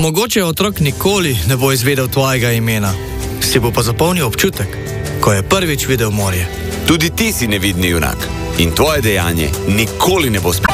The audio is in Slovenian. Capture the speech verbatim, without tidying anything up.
Mogoče otrok nikoli ne bo izvedel tvojega imena, si bo pa zapomnil občutek, ko je prvič videl morje. Tudi ti si nevidni junak in tvoje dejanje nikoli ne bo spremljeno.